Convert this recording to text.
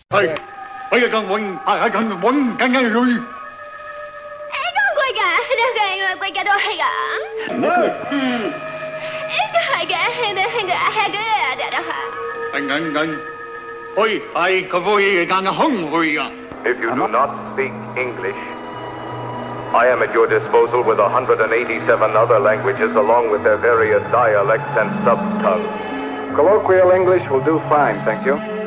係，我要更穩，係更穩，更加佢。 Ego quega, ego quega do hega. Ego hega, hega. Anh, ôi, ai có vui càng hungry à? If you do not speak English, I am at your disposal with 187 other languages along with their various dialects and sub-tongues. Colloquial English will do fine, thank you.